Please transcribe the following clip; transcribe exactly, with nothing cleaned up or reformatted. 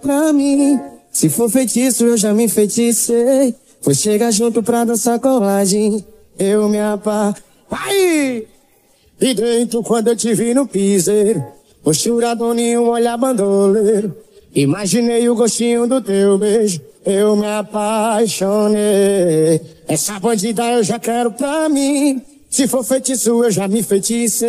pra mim. Se for feitiço, eu já me enfeiticei. Foi chegar junto pra dançar colagem. Eu me apa... Vai! E dentro quando eu te vi no piseiro, postura doninho, olhar bandoleiro. Imaginei o gostinho do teu beijo, eu me apaixonei. Essa bandida eu já quero pra mim. Se for feitiço, eu já me enfeiticei.